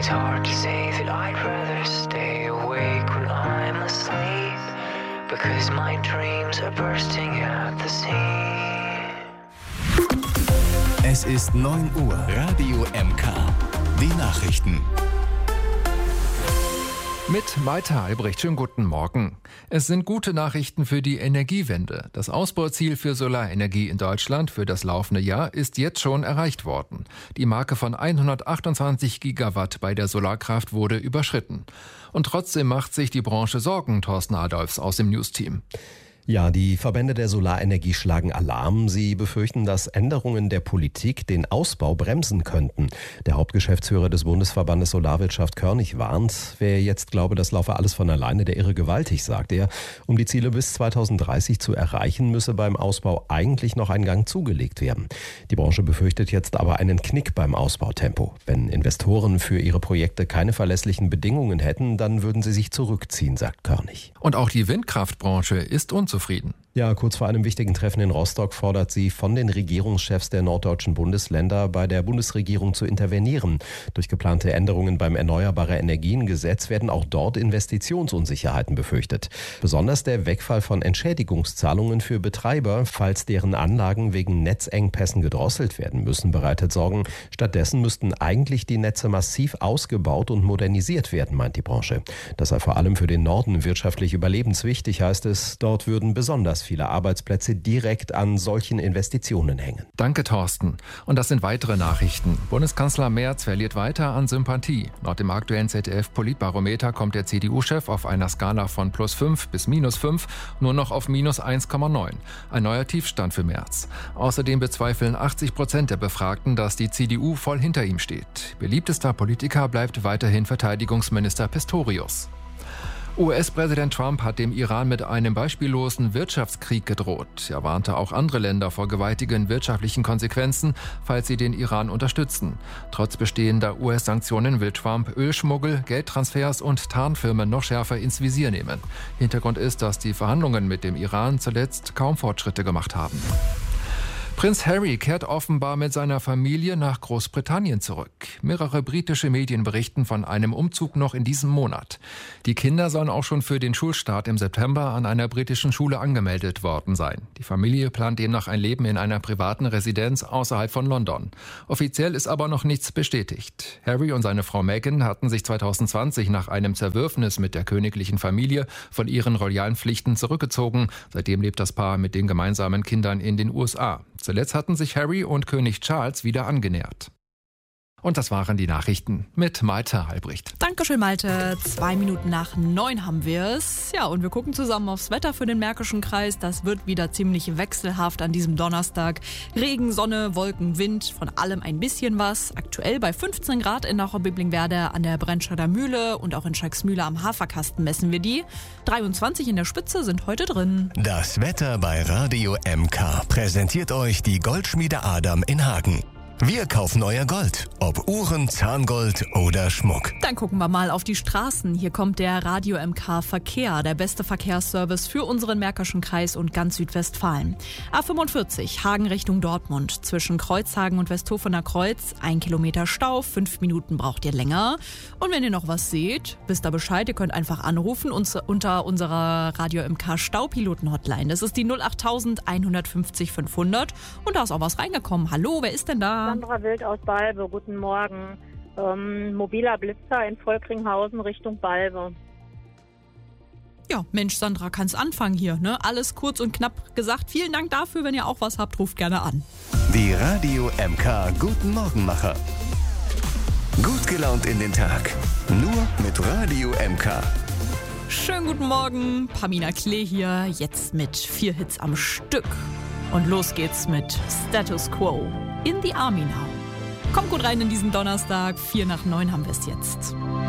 It's hard to say that I'd rather stay awake when I'm asleep, because my dreams are bursting at the seams. Es ist 9 Uhr. Radio MK. Die Nachrichten. Mit Maita Albrecht, schönen guten Morgen. Es sind gute Nachrichten für die Energiewende. Das Ausbauziel für Solarenergie in Deutschland für das laufende Jahr ist jetzt schon erreicht worden. Die Marke von 128 Gigawatt bei der Solarkraft wurde überschritten. Und trotzdem macht sich die Branche Sorgen, Thorsten Adolfs aus dem News-Team. Ja, die Verbände der Solarenergie schlagen Alarm. Sie befürchten, dass Änderungen der Politik den Ausbau bremsen könnten. Der Hauptgeschäftsführer des Bundesverbandes Solarwirtschaft Körnig warnt. Wer jetzt glaube, das laufe alles von alleine, der irre gewaltig, sagt er. Um die Ziele bis 2030 zu erreichen, müsse beim Ausbau eigentlich noch ein Gang zugelegt werden. Die Branche befürchtet jetzt aber einen Knick beim Ausbautempo. Wenn Investoren für ihre Projekte keine verlässlichen Bedingungen hätten, dann würden sie sich zurückziehen, sagt Körnig. Und auch die Windkraftbranche ist unzufrieden. Ja, kurz vor einem wichtigen Treffen in Rostock fordert sie von den Regierungschefs der norddeutschen Bundesländer, bei der Bundesregierung zu intervenieren. Durch geplante Änderungen beim Erneuerbare-Energien-Gesetz werden auch dort Investitionsunsicherheiten befürchtet. Besonders der Wegfall von Entschädigungszahlungen für Betreiber, falls deren Anlagen wegen Netzengpässen gedrosselt werden müssen, bereitet Sorgen. Stattdessen müssten eigentlich die Netze massiv ausgebaut und modernisiert werden, meint die Branche. Das sei vor allem für den Norden wirtschaftlich überlebenswichtig, heißt es. Dort würden besonders viele Arbeitsplätze direkt an solchen Investitionen hängen. Danke, Thorsten. Und das sind weitere Nachrichten. Bundeskanzler Merz verliert weiter an Sympathie. Laut dem aktuellen ZDF-Politbarometer kommt der CDU-Chef auf einer Skala von +5 bis -5 nur noch auf -1,9. Ein neuer Tiefstand für Merz. Außerdem bezweifeln 80% der Befragten, dass die CDU voll hinter ihm steht. Beliebtester Politiker bleibt weiterhin Verteidigungsminister Pistorius. US-Präsident Trump hat dem Iran mit einem beispiellosen Wirtschaftskrieg gedroht. Er warnte auch andere Länder vor gewaltigen wirtschaftlichen Konsequenzen, falls sie den Iran unterstützen. Trotz bestehender US-Sanktionen will Trump Ölschmuggel, Geldtransfers und Tarnfirmen noch schärfer ins Visier nehmen. Hintergrund ist, dass die Verhandlungen mit dem Iran zuletzt kaum Fortschritte gemacht haben. Prinz Harry kehrt offenbar mit seiner Familie nach Großbritannien zurück. Mehrere britische Medien berichten von einem Umzug noch in diesem Monat. Die Kinder sollen auch schon für den Schulstart im September an einer britischen Schule angemeldet worden sein. Die Familie plant demnach ein Leben in einer privaten Residenz außerhalb von London. Offiziell ist aber noch nichts bestätigt. Harry und seine Frau Meghan hatten sich 2020 nach einem Zerwürfnis mit der königlichen Familie von ihren royalen Pflichten zurückgezogen. Seitdem lebt das Paar mit den gemeinsamen Kindern in den USA. Zuletzt hatten sich Harry und König Charles wieder angenähert. Und das waren die Nachrichten mit Malte Albrecht. Dankeschön, Malte. 2 Minuten nach 9 haben wir es. Ja, und wir gucken zusammen aufs Wetter für den Märkischen Kreis. Das wird wieder ziemlich wechselhaft an diesem Donnerstag. Regen, Sonne, Wolken, Wind, von allem ein bisschen was. Aktuell bei 15 Grad in Nachau-Biblingberde an der Brennscheider Mühle und auch in Schalksmühle am Haferkasten messen wir die. 23 in der Spitze sind heute drin. Das Wetter bei Radio MK präsentiert euch die Goldschmiede Adam in Hagen. Wir kaufen euer Gold, ob Uhren, Zahngold oder Schmuck. Dann gucken wir mal auf die Straßen. Hier kommt der Radio MK Verkehr, der beste Verkehrsservice für unseren Märkischen Kreis und ganz Südwestfalen. A45, Hagen Richtung Dortmund, zwischen Kreuzhagen und Westhofener Kreuz, 1 Kilometer Stau, 5 Minuten braucht ihr länger. Und wenn ihr noch was seht, wisst ihr Bescheid, ihr könnt einfach anrufen unter unserer Radio MK Staupiloten-Hotline. Das ist die 08000 150 500 und da ist auch was reingekommen. Hallo, wer ist denn da? Sandra Wild aus Balve, guten Morgen. Mobiler Blitzer in Volkringhausen Richtung Balve. Ja, Mensch, Sandra, kannst anfangen hier, ne? Alles kurz und knapp gesagt. Vielen Dank dafür. Wenn ihr auch was habt, ruft gerne an. Die Radio MK Guten Morgenmacher. Gut gelaunt in den Tag. Nur mit Radio MK. Schönen guten Morgen. Pamina Klee hier. Jetzt mit 4 Hits am Stück. Und los geht's mit Status Quo. In the Army Now. Kommt gut rein in diesen Donnerstag. 8:45 haben wir es jetzt.